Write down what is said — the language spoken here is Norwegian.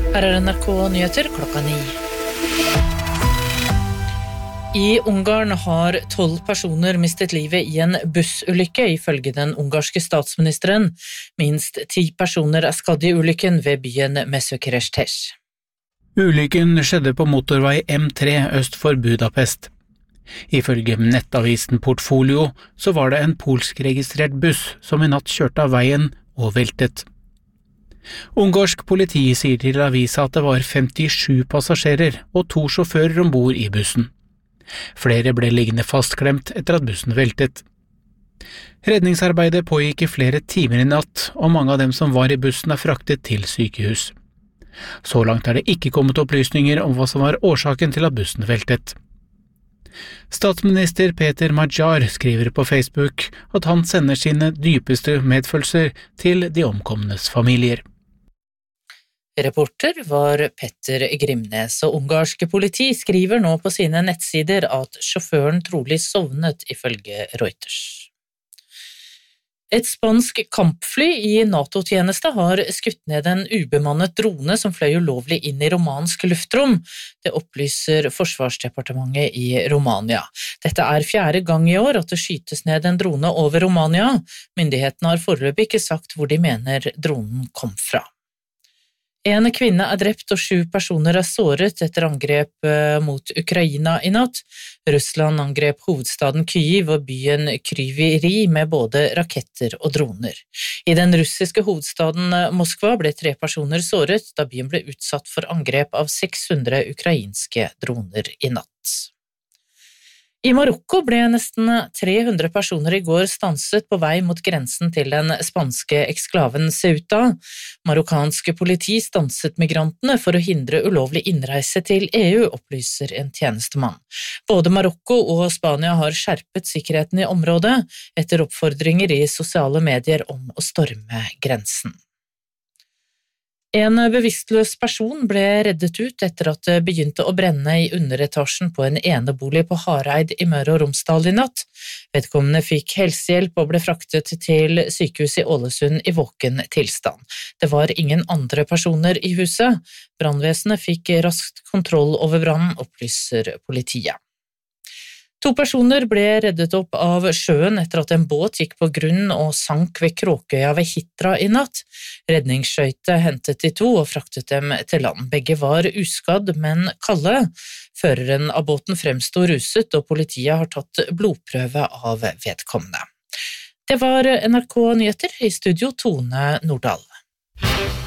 Her NRK Nyheter klokka 9. I Ungarn har 12 personer mistet livet i en bussulykke, ifølge den ungarske statsministeren. Minst 10 personer skadd i ulykken ved byen Mesökerestes. Ulykken skjedde på motorvei M3 øst for Budapest. Ifølge nettavisen Portfolio så var det en polskregistrert buss som i natt kjørte av veien og veltet. Ungarsk politi sier til avisa at det var 57 passasjerer og 2 sjåfører ombord i bussen. Flere ble liggende fastklemt etter at bussen veltet. Redningsarbeidet pågikk i flere timer i natt, og mange av dem som var i bussen fraktet til sykehus. Så langt det ikke kommet opplysninger om hva som var årsaken til at bussen veltet. Statsminister Peter Magyar skriver på Facebook at han sender sine dypeste medfølelser til de omkomnes familier. Reporter var Petter Grimnes, og ungarske politi skriver nå på sine nettsider at sjåføren trolig sovnet, ifølge Reuters. Et spansk kampfly i NATO-tjeneste har skutt ned en ubemannet drone som fløy ulovlig inn i romansk luftrom. Det opplyser Forsvarsdepartementet i Romania. Dette 4. gang i år at det skytes ned en drone over Romania. Myndighetene har foreløpig ikke sagt hvor de mener dronen kom fra. En kvinne drept og 7 personer såret etter angrep mot Ukraina i natt. Russland angrep hovedstaden Kyiv og byen Kryvyi med både raketter og droner. I den russiske hovedstaden Moskva ble 3 personer såret da byen ble utsatt for angrep av 600 ukrainske droner i natt. I Marokko ble nesten 300 personer i går stanset på vei mot grensen til den spanske eksklaven Ceuta. Marokkanske politi stanset migrantene for å hindre ulovlig innreise til EU, opplyser en tjenestemann. Både Marokko og Spania har skjerpet sikkerheten i området etter oppfordringer i sosiale medier om å storme grensen. En bevisstløs person ble reddet ut etter at det begynte å brenne i underetasjen på en enebolig på Hareid i Møre og Romsdal i natt. Vedkommende fikk helsehjelp og ble fraktet til sykehuset i Ålesund i våken tilstand. Det var ingen andre personer i huset. Brannvesenet fikk raskt kontroll over brannen, opplyser politiet. 2 personer ble reddet opp av sjøen etter at en båt gikk på grunn og sank ved Kråkøya ved Hitra i natt. Redningsskøyte hentet de 2 og fraktet dem til land. Begge var uskadd, men kalde. Føreren av båten fremsto ruset, og politiet har tatt blodprøve av vedkommende. Det var NRK Nyheter, i studio Tone Nordahl.